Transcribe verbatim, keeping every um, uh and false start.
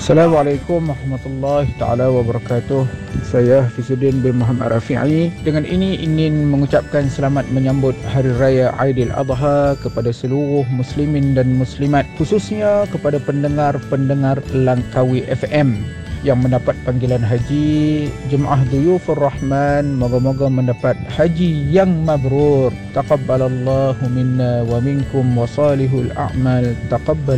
Assalamualaikum warahmatullahi taala wabarakatuh. Saya Hafizuddin bin Muhammad Rafi'i. Dengan ini ingin mengucapkan selamat menyambut Hari Raya Aidiladha kepada seluruh muslimin dan muslimat, khususnya kepada pendengar-pendengar Langkawi F M yang mendapat panggilan haji. Jemaah Duyufur Rahman, moga-moga mendapat haji yang mabrur. Taqabbalallahu minna wa minkum wa salihul a'mal. Taqabbal